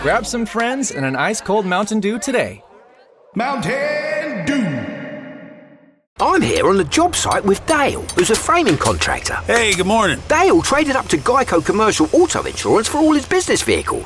Grab some friends and an ice-cold Mountain Dew today. Mountain Dew. I'm here on the job site with Dale, who's a framing contractor. Hey, good morning. Dale traded up to Geico Commercial Auto Insurance for all his business vehicles.